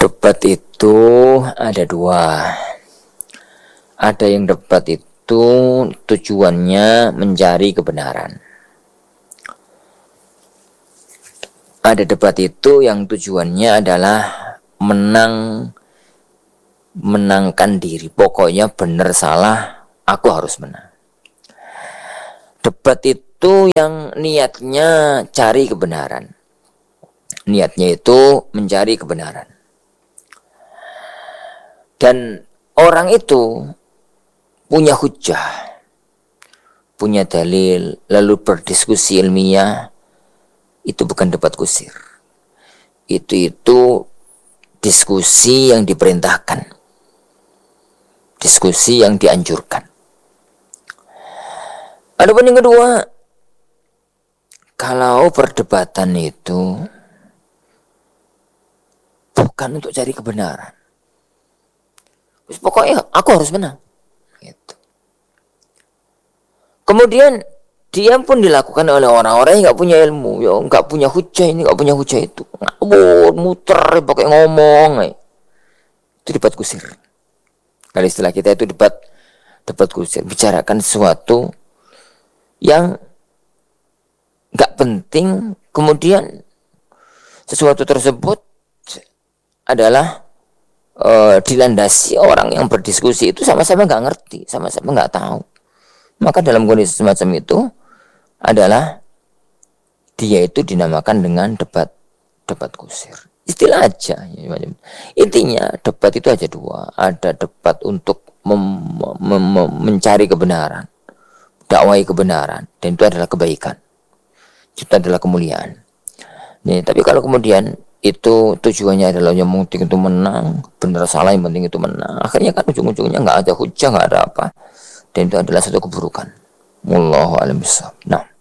Debat itu ada dua. Ada yang debat itu tujuannya mencari kebenaran. Ada debat itu yang tujuannya adalah menangkan diri. Pokoknya benar salah, aku harus menang. Debat itu yang niatnya cari kebenaran. Niatnya itu mencari kebenaran. Dan orang itu punya hujah, punya dalil, lalu berdiskusi ilmiah. Itu bukan debat kusir. Itu diskusi yang diperintahkan. Diskusi yang dianjurkan. Adapun yang kedua, kalau perdebatan itu bukan untuk cari kebenaran. Pokoknya aku harus menang. Gitu. Kemudian dia pun dilakukan oleh orang-orang yang nggak punya ilmu, ya nggak punya hujah ini, nggak punya hujah itu, ngawur, muter, pakai ngomong, itu debat kusir. Kalau istilah kita itu debat kusir, bicarakan sesuatu yang nggak penting, kemudian sesuatu tersebut adalah dilandasi orang yang berdiskusi itu sama-sama nggak ngerti, sama-sama nggak tahu. Maka dalam kondisi semacam itu adalah dia itu dinamakan dengan debat kusir. Istilah aja. Intinya debat itu aja dua. Ada debat untuk mencari kebenaran, dakwai kebenaran, dan itu adalah kebaikan. Itu adalah kemuliaan. Nih, tapi kalau kemudian itu tujuannya adalah yang penting itu menang, benar salah yang penting itu menang. Akhirnya kan ujung-ujungnya nggak ada hujah, nggak ada apa, dan itu adalah satu keburukan. Wallahu a'lam bishawab. Nah.